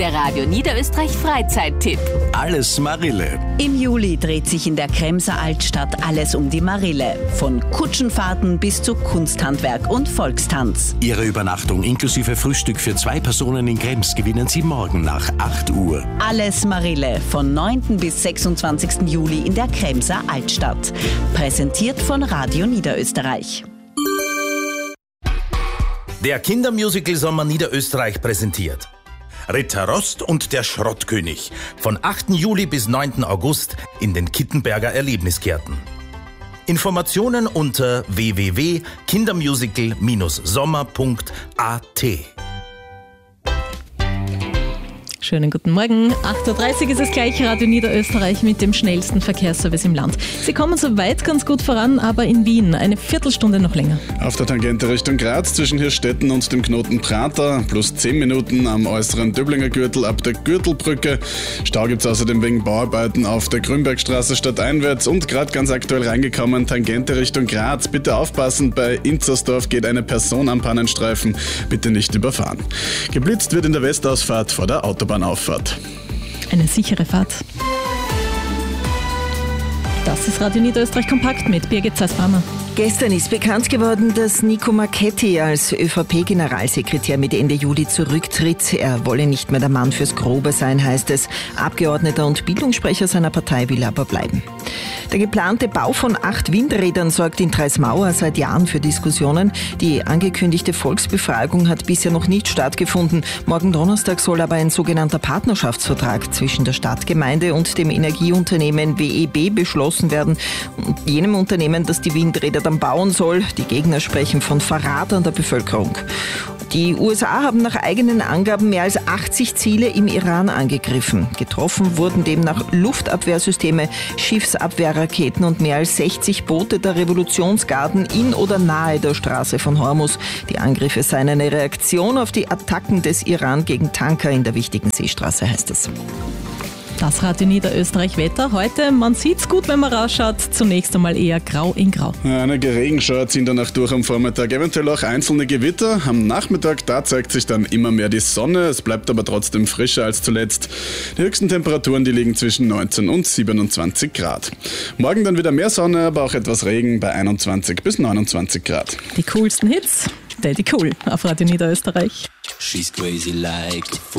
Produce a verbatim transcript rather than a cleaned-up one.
Der Radio Niederösterreich Freizeittipp. Alles Marille. Im Juli dreht sich in der Kremser Altstadt alles um die Marille. Von Kutschenfahrten bis zu Kunsthandwerk und Volkstanz. Ihre Übernachtung inklusive Frühstück für zwei Personen in Krems gewinnen Sie morgen nach acht Uhr. Alles Marille von neunten bis sechsundzwanzigsten Juli in der Kremser Altstadt. Präsentiert von Radio Niederösterreich. Der Kindermusical Sommer Niederösterreich präsentiert Ritter Rost und der Schrottkönig von achten Juli bis neunten August in den Kittenberger Erlebnisgärten. Informationen unter w w w punkt kindermusical sommer punkt a t. Schönen guten Morgen. acht Uhr dreißig ist es gleich, Radio Niederösterreich mit dem schnellsten Verkehrsservice im Land. Sie kommen soweit ganz gut voran, aber in Wien eine Viertelstunde noch länger. Auf der Tangente Richtung Graz zwischen Hirstetten und dem Knoten Prater plus zehn Minuten am äußeren Döblinger Gürtel ab der Gürtelbrücke. Stau gibt es außerdem wegen Bauarbeiten auf der Grünbergstraße stadteinwärts und gerade ganz aktuell reingekommen, Tangente Richtung Graz. Bitte aufpassen, bei Inzersdorf geht eine Person am Pannenstreifen. Bitte nicht überfahren. Geblitzt wird in der Westausfahrt vor der Autobahn. Auffahrt. Eine sichere Fahrt. Das ist Radio Niederösterreich kompakt mit Birgit Zeisbaumer. Gestern ist bekannt geworden, dass Nico Marchetti als ÖVP-Generalsekretär mit Ende Juli zurücktritt. Er wolle nicht mehr der Mann fürs Grobe sein, heißt es. Abgeordneter und Bildungssprecher seiner Partei will aber bleiben. Der geplante Bau von acht Windrädern sorgt in Treismauer seit Jahren für Diskussionen. Die angekündigte Volksbefragung hat bisher noch nicht stattgefunden. Morgen Donnerstag soll aber ein sogenannter Partnerschaftsvertrag zwischen der Stadtgemeinde und dem Energieunternehmen W E B beschlossen werden. Und jenem Unternehmen, das die Windräder dann bauen soll. Die Gegner sprechen von Verrat an der Bevölkerung. Die U S A haben nach eigenen Angaben mehr als achtzig Ziele im Iran angegriffen. Getroffen wurden demnach Luftabwehrsysteme, Schiffsabwehrraketen und mehr als sechzig Boote der Revolutionsgarden in oder nahe der Straße von Hormuz. Die Angriffe seien eine Reaktion auf die Attacken des Iran gegen Tanker in der wichtigen Seestraße, heißt es. Das Radio Niederösterreich Wetter heute. Man sieht's gut, wenn man rausschaut. Zunächst einmal eher grau in grau. Einige Regenschauer ziehen danach durch am Vormittag. Eventuell auch einzelne Gewitter. Am Nachmittag, da zeigt sich dann immer mehr die Sonne. Es bleibt aber trotzdem frischer als zuletzt. Die höchsten Temperaturen, die liegen zwischen neunzehn und siebenundzwanzig Grad. Morgen dann wieder mehr Sonne, aber auch etwas Regen bei einundzwanzig bis neunundzwanzig Grad. Die coolsten Hits, Daddy Cool auf Radio Niederösterreich. She's crazy like a fool.